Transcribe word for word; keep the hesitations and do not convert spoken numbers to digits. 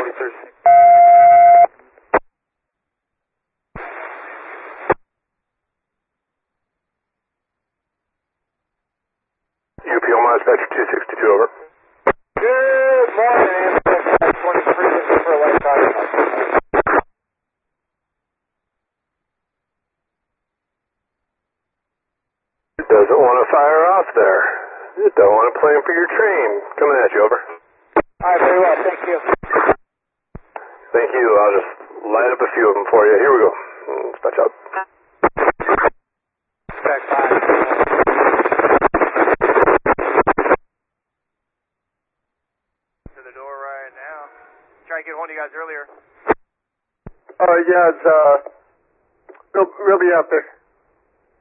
forty-third. U P O dispatcher two sixty-two, over. Good morning, Amtrak twenty-three, looking for a light target. It doesn't want to fire off there. It don't want to plan for your train. Coming at you, over. Alright, very well, thank you. Thank you. I'll just light up a few of them for you. Here we go. Dispatch out. Back five. To the door right now. Try to get one of you guys earlier. Uh, yeah, it's, uh, we'll, we'll be out there.